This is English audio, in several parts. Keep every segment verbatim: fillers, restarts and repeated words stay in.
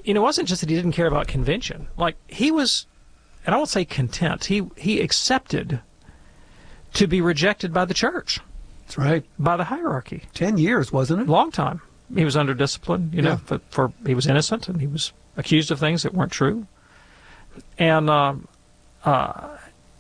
you know, it wasn't just that he didn't care about convention. Like, he was, and I won't say content, he, he accepted to be rejected by the church. That's right. By the hierarchy. Ten years, wasn't it? Long time. He was under discipline, you know, Yeah. for, for he was innocent and he was accused of things that weren't true. And um, uh,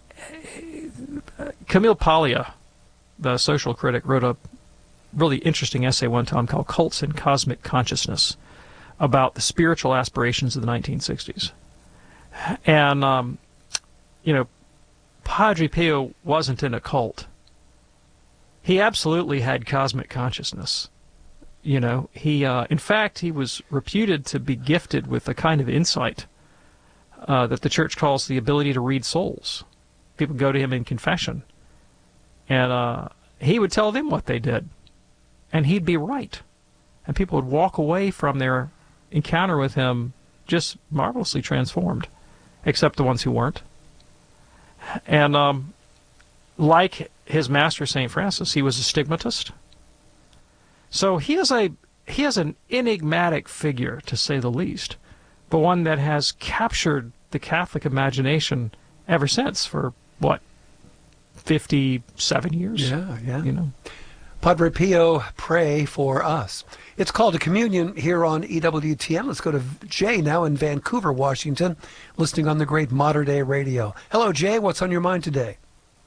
Camille Paglia, the social critic, wrote a really interesting essay one time called Cults and Cosmic Consciousness about the spiritual aspirations of the nineteen sixties. And, um, you know, Padre Pio wasn't in a cult. He absolutely had cosmic consciousness. You know, he, uh, in fact, he was reputed to be gifted with a kind of insight uh, that the church calls the ability to read souls. People go to him in confession, and uh, he would tell them what they did, and he'd be right. And people would walk away from their encounter with him just marvelously transformed, except the ones who weren't. And um, like his master, Saint Francis, he was a stigmatist. So he is a he is an enigmatic figure, to say the least, but one that has captured the Catholic imagination ever since for, what, fifty-seven years? Yeah, yeah. You know. Padre Pio, pray for us. It's called a communion here on E W T N. Let's go to Jay now in Vancouver, Washington, listening on the great Modern Day Radio. Hello, Jay. What's on your mind today?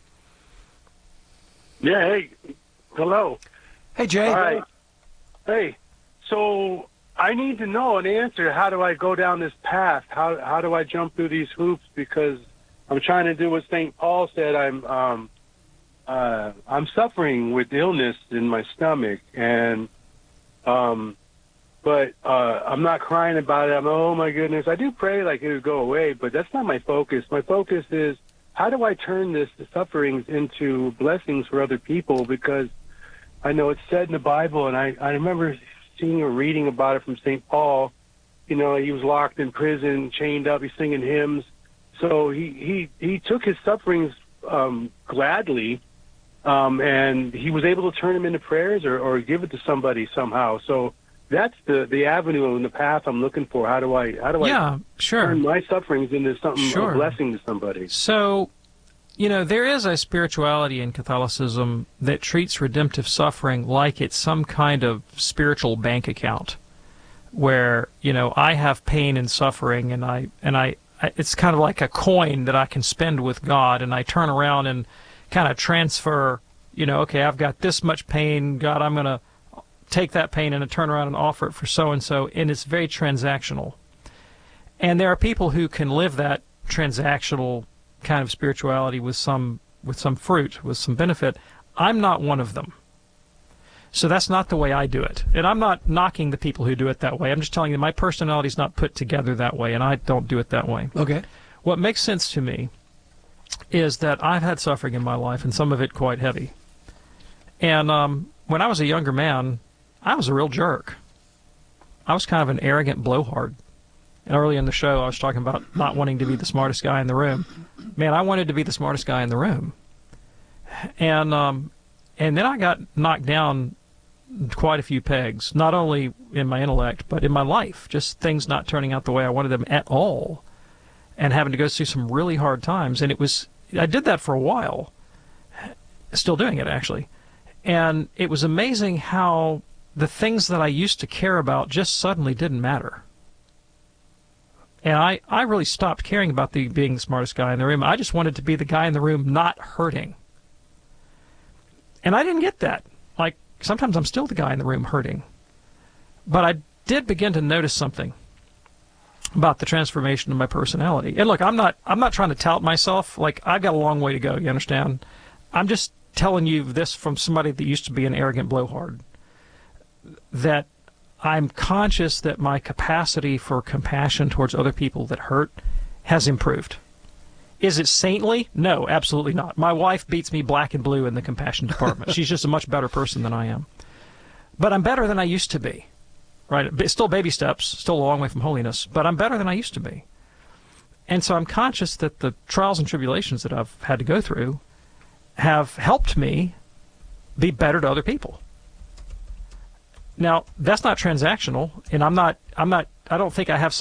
Yeah, hey. Hello. Hey, Jay. All right. Hey, so I need to know an answer. How do I go down this path? How how do I jump through these hoops? Because I'm trying to do what Saint Paul said. I'm um uh I'm suffering with illness in my stomach, and um but uh I'm not crying about it. I'm oh my goodness. I do pray like it would go away, but that's not my focus. My focus is how do I turn this sufferings into blessings for other people? Because I know it's said in the Bible, and I, I remember seeing or reading about it from Saint Paul. You know, he was locked in prison, chained up, he's singing hymns. So he, he, he took his sufferings um, gladly, um, and he was able to turn them into prayers or, or give it to somebody somehow. So that's the, the avenue and the path I'm looking for. How do I how do Yeah, I sure. turn my sufferings into something, Sure. a blessing to somebody? So, you know, there is a spirituality in Catholicism that treats redemptive suffering like it's some kind of spiritual bank account where, you know, I have pain and suffering, and I and I, I it's kind of like a coin that I can spend with God, and I turn around and kind of transfer, you know, okay, I've got this much pain, God, I'm going to take that pain and I turn around and offer it for so-and-so, and it's very transactional. And there are people who can live that transactional kind of spirituality with some with some fruit, with some benefit. I'm not one of them. So that's not the way I do it. And I'm not knocking the people who do it that way. I'm just telling you my personality is not put together that way, and I don't do it that way. Okay. What makes sense to me is that I've had suffering in my life, and some of it quite heavy. And um, when I was a younger man, I was a real jerk. I was kind of an arrogant blowhard. And early in the show, I was talking about not wanting to be the smartest guy in the room. Man, I wanted to be the smartest guy in the room. And um, and then I got knocked down quite a few pegs, not only in my intellect, but in my life. Just things not turning out the way I wanted them at all, and having to go through some really hard times. And it was, I did that for a while, still doing it, actually. And it was amazing how the things that I used to care about just suddenly didn't matter. And I, I really stopped caring about the being the smartest guy in the room. I just wanted to be the guy in the room not hurting. And I didn't get that. Like, sometimes I'm still the guy in the room hurting. But I did begin to notice something about the transformation of my personality. And look, I'm not I'm not trying to tout myself. Like, I've got a long way to go, you understand? I'm just telling you this from somebody that used to be an arrogant blowhard. That I'm conscious that my capacity for compassion towards other people that hurt has improved. Is it saintly? No, absolutely not. My wife beats me black and blue in the compassion department. She's just a much better person than I am. But I'm better than I used to be. Right? Still baby steps, still a long way from holiness, but I'm better than I used to be. And so I'm conscious that the trials and tribulations that I've had to go through have helped me be better to other people. Now, that's not transactional, and I'm not, I'm not, I don't think I have